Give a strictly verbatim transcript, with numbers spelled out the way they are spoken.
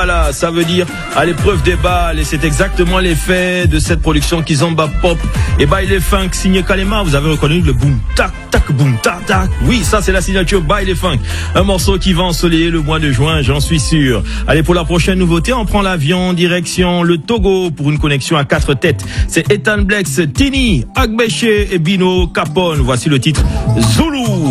Voilà, ça veut dire à l'épreuve des balles et c'est exactement l'effet de cette production Kizomba Pop et By Les Funk signé Kalema. Vous avez reconnu le boom tac tac boom tac tac. Oui, ça c'est la signature By Les Funk. Un morceau qui va ensoleiller le mois de juin, j'en suis sûr. Allez, pour la prochaine nouveauté, on prend l'avion direction le Togo pour une connexion à quatre têtes. C'est Ethan Blex, Tini, Agbeche et Bino Capone. Voici le titre Zulu.